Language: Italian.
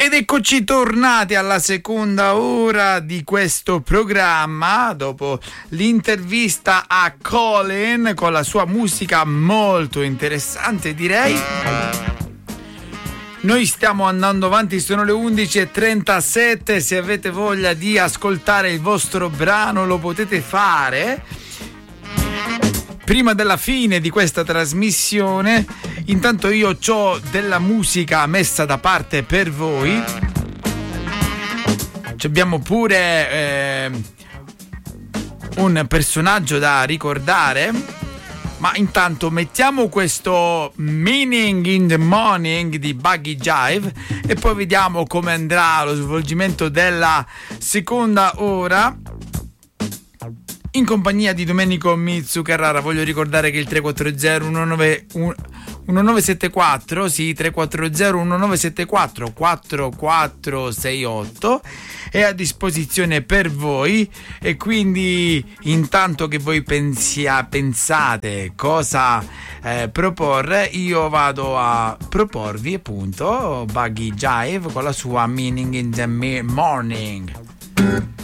Ed eccoci tornati alla seconda ora di questo programma, dopo l'intervista a Colin con la sua musica molto interessante, direi. Noi stiamo andando avanti, sono le 11:37, se avete voglia di ascoltare il vostro brano lo potete fare. Prima della fine di questa trasmissione, intanto io ho della musica messa da parte per voi. Abbiamo pure un personaggio da ricordare, ma intanto mettiamo questo Meaning in the Morning di Buggy Jive e poi vediamo come andrà lo svolgimento della seconda ora. In compagnia di Domenico Mizzu Carrara. Voglio ricordare che il 340-1974, sì, 340-1974 4468 è a disposizione per voi, e quindi intanto che voi pensate cosa proporre, io vado a proporvi appunto Buggy Jive con la sua Meaning in the Morning.